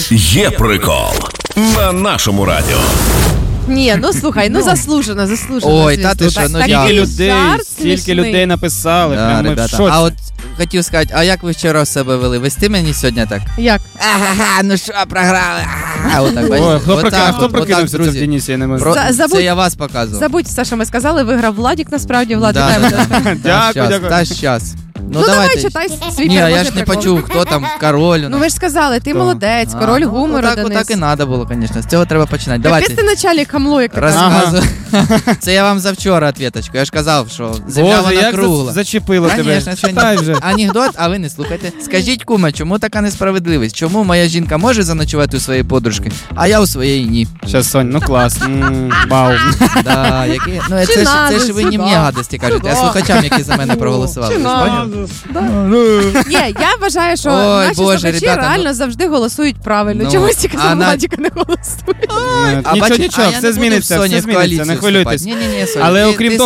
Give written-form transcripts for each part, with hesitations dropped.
Є прикол на нашому радіо. Ні, ну слухай, ну заслужено. Ой, та ти що, ну стільки людей написали. Да, ребята, а от хотів сказати, а як ви вчора себе вели? Вести мені сьогодні так? Як? Ага, ну що, програли. Отак, бачите? Хто прокинувся це в Денисі, я не можу. Це я вас показував. Забудь все, що ми сказали, виграв Владік, насправді. Влад, Дякую. Та щас. Ну давай, читай свій Ні, я ж не почув, хто там, король. Ну ви ж сказали, ти молодець, король гумору, Денис. Так і треба було, звісно, з цього треба починати. Давайте. Якесь ти начальник хамло, як ти розказую. Це я вам завчора відповідачку, я ж казав, що земля вона кругла. Боже, як зачепило тебе. Читай вже. Анекдот, а ви не слухайте. Скажіть, куме, чому така несправедливість? Чому моя жінка може заночувати у своєї подружки, а я у своєї ні? Щас, Сонь, ну клас. Вау. Да, які... Ну, це ж ви не мені гадості кажете, а слухачам, які за мене проголосували. Ні, я вважаю, що наші слухачі реально завжди голосують правильно. Чомусь тільки за Владіка не голосують. Нічого, все зміниться, не хвилюйтесь. Але окрім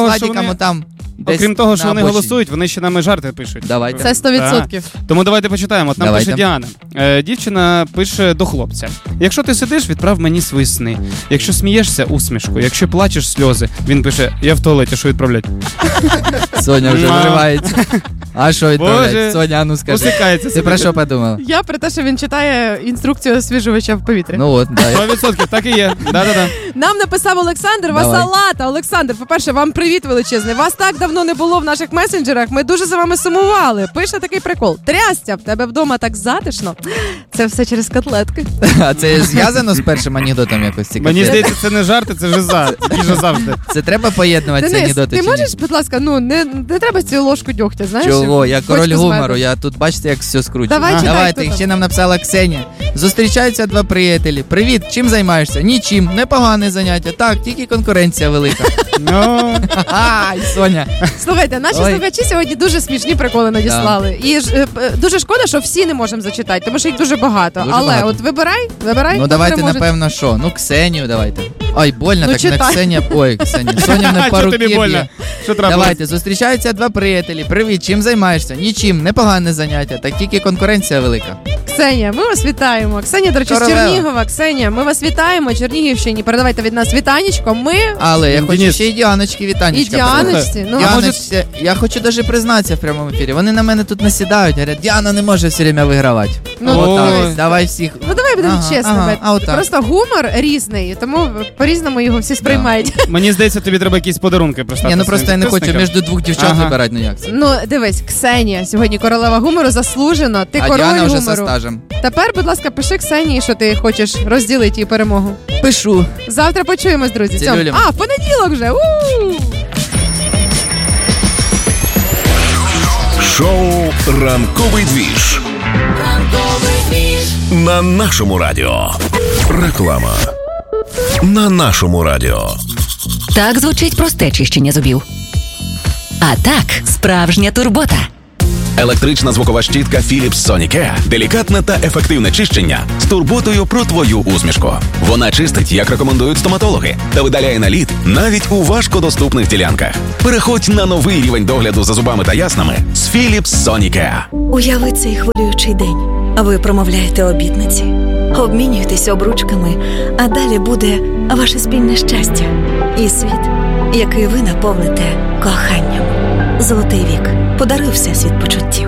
того, що вони голосують, вони ще нам і жарти пишуть. Давайте. Це 100%. Тому давайте почитаємо. От нам пише Діана. Дівчина пише до хлопця. Якщо ти сидиш, відправ мені свої сни. Якщо смієшся, усмішку. Якщо плачеш, сльози. Він пише, я в туалеті, що відправлять? Соня вже вривається. А що відправлять? Соня, ну скажи. Усикається. Ти про що подумала? Я про те, що він читає інструкцію освіжувача в повітрі. Ну от, да. 100% так і є. Да-да-да. Нам написав Олександр Васалата. Олександр, по-перше, вам привіт величезний. Вас так давно не було в наших месенджерах. Ми дуже за вами сумували. Пише такий прикол. Трястя, в тебе вдома так затишно. Це все через котлетки. А це зв'язано з першим анекдотом якось? Мені здається, це не жарти, це жиза. Їжа завжди. Це треба поєднувати ці анекдоти? Денис, ти можеш, будь ласка, ну не треба цю ложку дьогтя, знаєш? Чого? Я король гумору. Я тут, бачите, як все скручую. Давайте, ще нам написала Ксенія. Зустрічаються два приятелі. Привіт, чим займаєшся? Нічим, непогане заняття. Так, тільки конкуренція велика. Ай, Соня. Слухайте, наші слухачі сьогодні дуже смішні приколи надіслали. І дуже шкода, що всі не можемо зачитати, тому що їх дуже багато. Але от вибирай. Ну давайте, напевно, що? Ну, Ксенію давайте. Ой, больно, так не Ксенія. Ой, Ксенія. Соня не по руки б'є. Давайте, зустрічаються два приятелі. Привіт, чим займаєшся? Нічим, непогане заняття, так тільки конкуренція велика. Ксенія, ми вас вітаємо. Ксенія, до речі, з Чернігова. Ксенія, ми вас вітаємо. Чернігівщині, передавайте від нас вітанечко. Але я хочу ще й Діаночки вітанечка. І Діаночці. Діаночці, я хочу даже признатися в прямому ефірі. Вони на мене тут насідають, говорять, Діана не може все время вигравати. Давай всіх. Ну давай будемо чесними. Просто гумор різний, тому по-різному його всі сприймають. Мені здається, тобі треба якісь подарунки прислати. Ну просто я не хочу між двох дівчат вибирати, ну як це. Ну дивись, Ксенія, сьогодні королева гумору, заслужено. Ти король гумору. А Діана вже зі стажем. Тепер, будь ласка, пиши Ксенії, що ти хочеш розділити її перемогу. Пишу. Завтра почуємось, друзі. В понеділок вже. Шоу «Ранковий двіж» на нашому радіо. Реклама на нашому радіо. Так звучить просте чищення зубів. А так, справжня турбота. Електрична звукова щітка Philips Sonicare – делікатне та ефективне чищення з турботою про твою усмішку. Вона чистить, як рекомендують стоматологи, та видаляє наліт навіть у важкодоступних ділянках. Переходь на новий рівень догляду за зубами та яснами з Philips Sonicare. Уяви цей хвилюючий день. Ви промовляєте обітниці, обмінюєтесь обручками, а далі буде ваше спільне щастя і світ, який ви наповните коханням. Золотий вік. Подаруй Всесвіт почуттів.